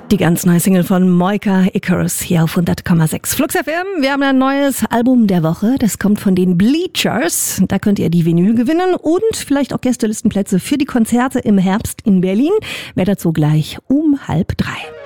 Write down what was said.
Die ganz neue Single von Moika Icarus hier auf 100,6 Flux FM. Wir haben ein neues Album der Woche. Das kommt von den Bleachers. Da könnt ihr die Vinyl gewinnen und vielleicht auch Gästelistenplätze für die Konzerte im Herbst in Berlin. Mehr dazu gleich um 2:30.